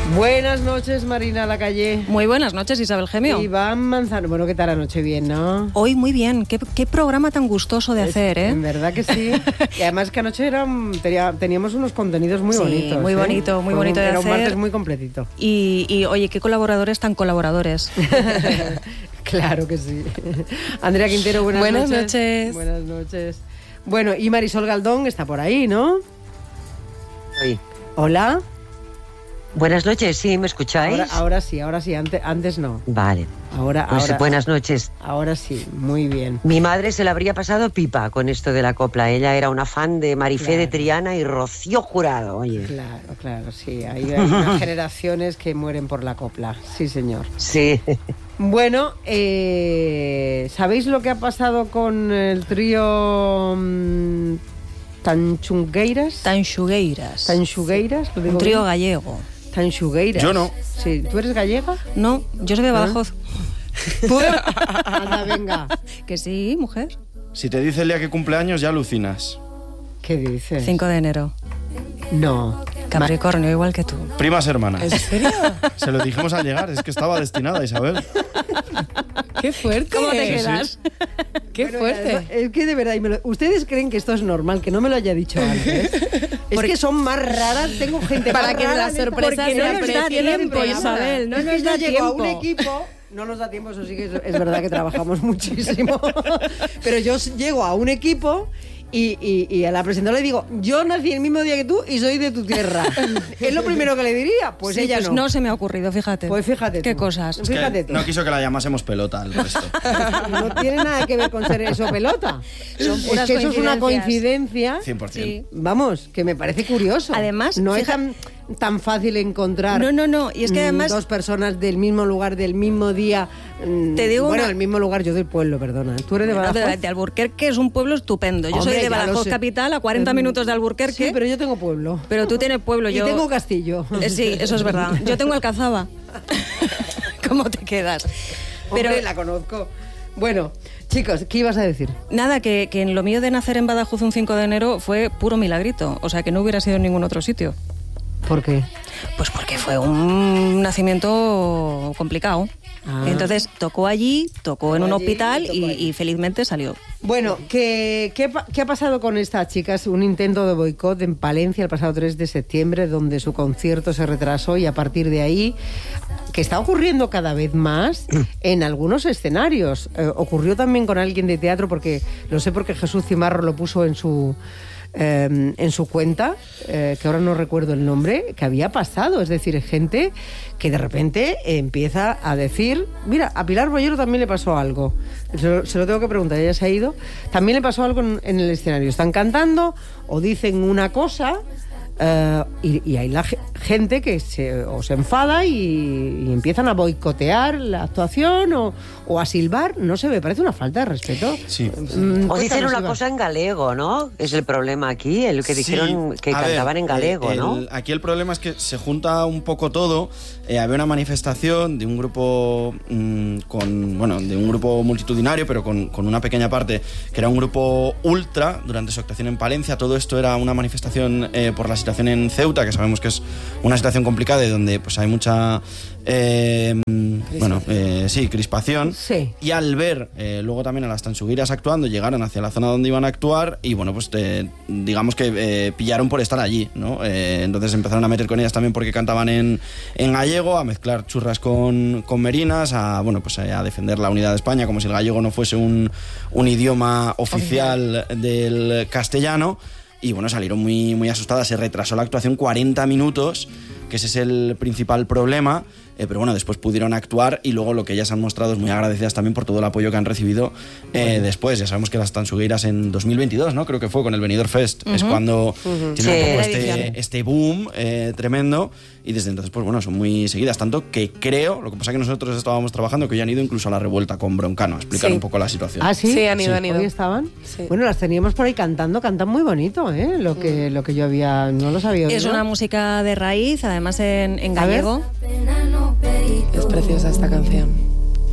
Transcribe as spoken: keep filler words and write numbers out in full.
Buenas noches, Marina Lacalle. Muy buenas noches, Isabel Gemio. Iván Manzano. Bueno, ¿qué tal la noche? Bien, ¿no? Hoy muy bien. Qué, qué programa tan gustoso de es, hacer, ¿eh? En verdad que sí. Y además que anoche era, tenía, teníamos unos contenidos muy sí, bonitos. muy ¿eh? bonito, muy bonito un, de era hacer. Era un martes muy completito. Y, y, oye, qué colaboradores tan colaboradores. Claro que sí. Andrea Quintero, buenas, buenas noches. noches. Buenas noches. Bueno, y Marisol Galdón está por ahí, ¿no? Sí. Hola. Buenas noches, ¿sí? ¿Me escucháis? Ahora, ahora sí, ahora sí, antes, antes no. Vale. Ahora, pues ahora, buenas noches. Ahora sí, muy bien. Mi madre se la habría pasado pipa con esto de la copla. Ella era una fan de Marifé claro. de Triana y Rocío Jurado, oye. Claro, claro, sí. Hay, hay unas generaciones que mueren por la copla. Sí, señor. Sí. Bueno, eh, ¿sabéis lo que ha pasado con el trío mmm, Tanxugueiras? Tanxugueiras. Tanxugueiras, lo digo Un trío bien. gallego. Tanxugueiras. Yo no. Sí, ¿tú eres gallega? No, yo soy de Badajoz. ¿Tú? Anda, venga. Que sí, mujer. Si te dice el día que cumpleaños, ya alucinas. ¿Qué dices? cinco de enero. No. Capricornio, igual que tú. Primas hermanas. ¿En serio? Se lo dijimos al llegar, es que estaba destinada, Isabel. ¡Qué fuerte! ¿Cómo te Sí, quedas? sí. ¡Qué Bueno, fuerte! además, es que de verdad, y me lo- ¿ustedes creen que esto es normal? Que no me lo haya dicho antes. Es que son más raras, tengo gente Para más que rara la en esta- sorpresa porque sea no nos da preciosa. tiempo, Isabel, no Es que nos yo da llego a un tiempo. equipo, no nos da tiempo, eso sí que es, es verdad que trabajamos muchísimo, pero yo llego a un equipo y, y, y a la presentadora le digo, yo nací el mismo día que tú y soy de tu tierra. Es lo primero que le diría, pues Sí, ella pues no. no se me ha ocurrido, fíjate. Pues fíjate Qué tú. cosas. Es que Fíjate tú. no quiso que la llamásemos pelota al resto. No tiene nada que ver con ser eso pelota. Son Es puras que eso es una coincidencias. coincidencia. cien por ciento. Sí. Vamos, que me parece curioso. Además, no es fija- tan, tan fácil encontrar No, no, no. Y es que mm, además... dos personas del mismo lugar, del mismo día. mm, Te digo bueno, una- del mismo lugar, yo del pueblo, perdona. ¿Tú eres de Bueno, Badajoz? de, de Alburquerque es un pueblo estupendo. Yo Hombre, soy de ya lo Badajoz sé. capital, a cuarenta Mm, minutos de Alburquerque. Sí, pero yo tengo pueblo. Pero tú tienes pueblo, Y yo... tengo castillo. Eh, sí, eso es verdad. Yo tengo Alcazaba. ¿Cómo te quedas? Pero Hombre, la conozco. Bueno, chicos, ¿qué ibas a decir? nada, que, que en lo mío de nacer en Badajoz un cinco de enero fue puro milagrito. O sea, que no hubiera sido en ningún otro sitio. ¿Por qué? Pues porque fue un nacimiento complicado. Ah. Entonces tocó allí, tocó en un allí, hospital tocó y, allí. y felizmente salió. Bueno, ¿qué, qué, pa- qué ha pasado con estas chicas? Un intento de boicot en Palencia el pasado tres de septiembre, donde su concierto se retrasó y a partir de ahí, que está ocurriendo cada vez más en algunos escenarios. Eh, ocurrió también con alguien de teatro, porque lo sé porque Jesús Cimarro lo puso en su... eh, en su cuenta, eh, que ahora no recuerdo el nombre, que había pasado, es decir, gente que de repente empieza a decir, mira, a Pilar Bollero también le pasó algo, se lo, se lo tengo que preguntar, ella se ha ido, también le pasó algo en, en el escenario, están cantando o dicen una cosa eh, y, y hay la ge- gente que se, o se enfada y, y empiezan a boicotear la actuación o, o a silbar, no sé, me parece una falta de respeto. Sí. Mm, O dicen cuéntanos, una Iván. cosa en galego, ¿no? Es el problema aquí, el que dijeron Sí, que a ver, cantaban en galego, el- ¿no? el- aquí el problema es que se junta un poco todo. Eh, había una manifestación de un grupo mm, con, bueno, de un grupo multitudinario, pero con, con una pequeña parte que era un grupo ultra durante su actuación en Palencia. Todo esto era una manifestación eh, por la situación en Ceuta, que sabemos que es una situación complicada y donde pues hay mucha eh, bueno, eh, sí, crispación. Sí. Y al ver eh, luego también a las Tanxugueiras actuando, llegaron hacia la zona donde iban a actuar y bueno, pues eh, digamos que eh, pillaron por estar allí, ¿no? Eh, entonces empezaron a meter con ellas también porque cantaban en, en gallego, a mezclar churras con, con merinas, a bueno, pues a defender la unidad de España como si el gallego no fuese un, un idioma oficial del castellano. Y bueno, salieron muy, muy asustadas, se retrasó la actuación cuarenta minutos, que ese es el principal problema, eh, pero bueno, después pudieron actuar y luego lo que ellas han mostrado es muy agradecidas también por todo el apoyo que han recibido eh, después. Ya sabemos que las Tanxugueiras en dos mil veintidós, ¿no? Creo que fue con el Benidorm Fest, es cuando tiene Sí. un poco Edición. este, este boom eh, tremendo y desde entonces, pues bueno, son muy seguidas, tanto que creo, lo que pasa que nosotros estábamos trabajando, que hoy han ido incluso a la revuelta con Broncano a explicar Sí. un poco la situación. ¿Ah, sí? Sí, han ido, han ido. ¿Hoy estaban? Sí. Bueno, las teníamos por ahí cantando, cantan muy bonito, ¿eh? Lo que, lo que yo había, no lo sabía. Es oído. una música de raíz, además en, en A ver. gallego. Es preciosa esta canción.